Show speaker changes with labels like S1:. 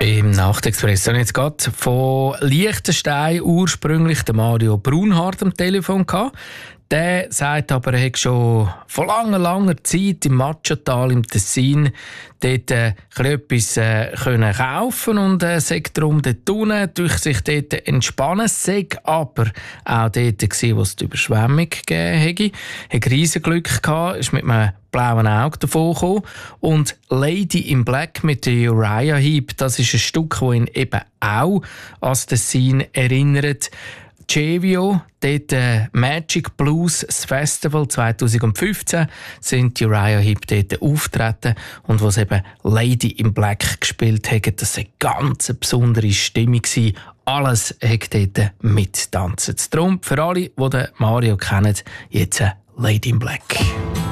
S1: Im Nachtexpress habe ich jetzt gerade von Liechtenstein ursprünglich den Mario Brunhardt am Telefon gehabt. Der sagt aber, er hätte schon vor langer Zeit im Matschatal im Tessin dort etwas können kaufen und sagt darum dort unten durch sich dort entspannen. Sei aber auch dort gewesen, wo es die Überschwemmung gegeben hätte. Er hatte riesen Glück gehabt, ist mit einem blauen Auge davon gekommen. Und Lady in Black mit der Uriah Heep, das ist ein Stück, das ihn eben auch an das Tessin erinnert. Cevio, dort Magic Blues das Festival 2015, sind die Uriah Heep dort auftreten und was eben Lady in Black gespielt haben, das war eine ganz besondere Stimmung. Alles hat dort mittanzen. Darum für alle, die Mario kennen, jetzt Lady in Black.